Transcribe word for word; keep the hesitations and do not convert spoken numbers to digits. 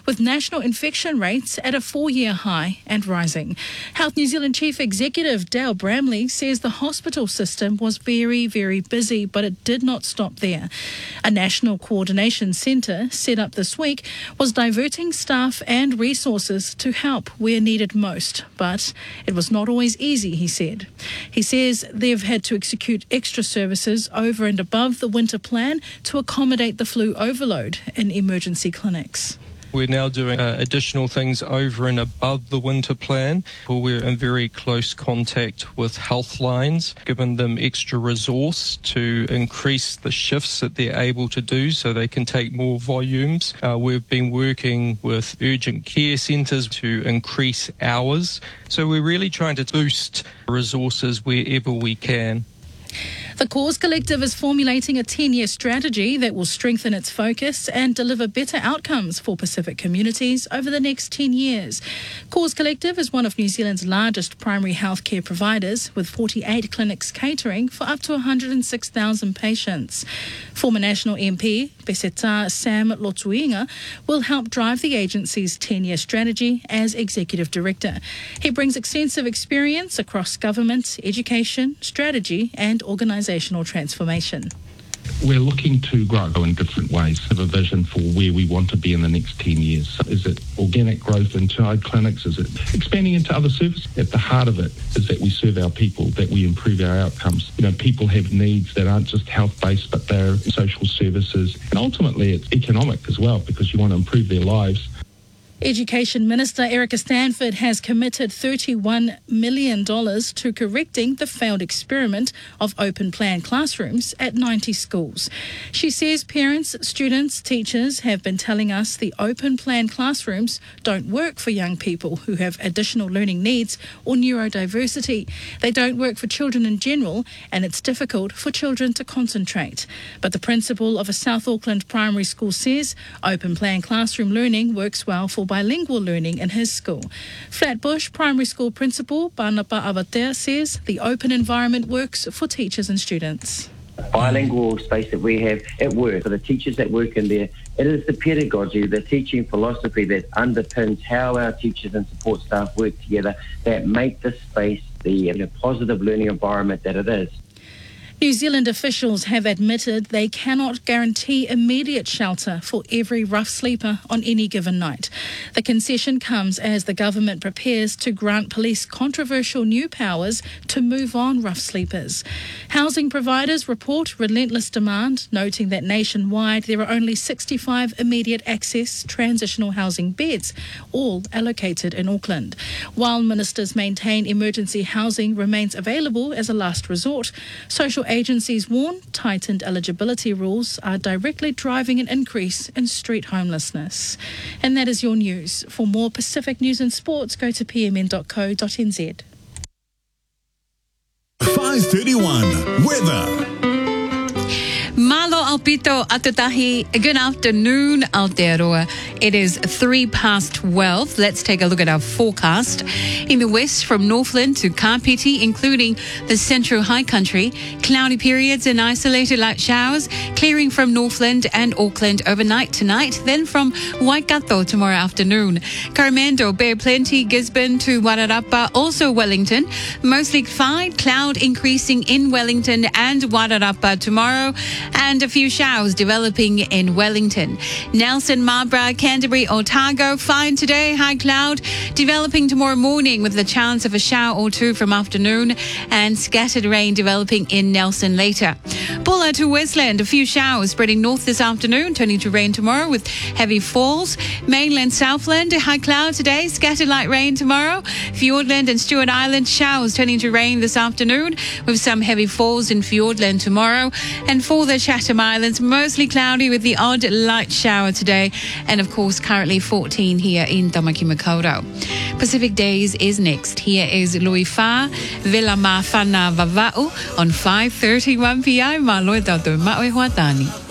with national infection rates at a four-year high and rising. Health New Zealand Chief Executive Dale Bramley says the hospital system was very, very busy, but it did not stop there. A national coordination centre set up this week was diverting staff and resources to help where needed most, but it was not always easy, he said. He says they've had to execute extra services over and above the winter plan to accommodate the flu overload in emergency clinics. We're now doing uh, additional things over and above the winter plan. We're in very close contact with Healthlines, giving them extra resource to increase the shifts that they're able to do so they can take more volumes. Uh, we've been working with urgent care centres to increase hours. So we're really trying to boost resources wherever we can. The Cause Collective is formulating a ten-year strategy that will strengthen its focus and deliver better outcomes for Pacific communities over the next ten years. Cause Collective is one of New Zealand's largest primary healthcare providers, with forty-eight clinics catering for up to one hundred six thousand patients. Former National M P Peseta Sam Lotuinga will help drive the agency's ten-year strategy as Executive Director. He brings extensive experience across government, education, strategy and organisational transformation. We're looking to grow in different ways, have a vision for where we want to be in the next ten years. Is it organic growth inside clinics? Is it expanding into other services? At the heart of it is that we serve our people, that we improve our outcomes. You know, people have needs that aren't just health-based, but they're social services. And ultimately, it's economic as well, because you want to improve their lives. Education Minister Erica Stanford has committed thirty-one million dollars to correcting the failed experiment of open plan classrooms at ninety schools. She says parents, students, teachers have been telling us the open plan classrooms don't work for young people who have additional learning needs or neurodiversity. They don't work for children in general, and it's difficult for children to concentrate. But the principal of a South Auckland primary school says open plan classroom learning works well for bilingual learning in his school. Flatbush Primary School Principal Banapa Avatea says the open environment works for teachers and students. Bilingual space that we have, it works. For the teachers that work in there, it is the pedagogy, the teaching philosophy that underpins how our teachers and support staff work together that make this space the you know, positive learning environment that it is. New Zealand officials have admitted they cannot guarantee immediate shelter for every rough sleeper on any given night. The concession comes as the government prepares to grant police controversial new powers to move on rough sleepers. Housing providers report relentless demand, noting that nationwide there are only sixty-five immediate access transitional housing beds, all allocated in Auckland. While ministers maintain emergency housing remains available as a last resort, social agencies warn tightened eligibility rules are directly driving an increase in street homelessness. And that is your news. For more Pacific news and sports, go to p m n dot co dot n z. five thirty-one Weather. Malo Alpito Atutahi, good afternoon, Aotearoa. It is three past twelve. Let's take a look at our forecast. In the west, from Northland to Kapiti, including the central high country, cloudy periods and isolated light showers, clearing from Northland and Auckland overnight tonight, then from Waikato tomorrow afternoon. Coromandel, Bear Plenty, Gisborne to Wairarapa, also Wellington, mostly fine, cloud increasing in Wellington and Wairarapa tomorrow, and a few showers developing in Wellington. Nelson, Marlborough, Canterbury, Otago, fine today, high cloud, developing tomorrow morning with the chance of a shower or two from afternoon, and scattered rain developing in Nelson later. Bulla to Westland, a few showers spreading north this afternoon, turning to rain tomorrow with heavy falls. Mainland Southland, high cloud today, scattered light rain tomorrow. Fiordland and Stewart Island, showers turning to rain this afternoon with some heavy falls in Fiordland tomorrow. And for the Chatham Islands, mostly cloudy with the odd light shower today, and of course currently fourteen here in Tamaki Makaurau. Pacific Days is next. Here is Louis Fa, Vila Mafana Vava'u on five thirty-one p m. Maloe tautou maue hoatani.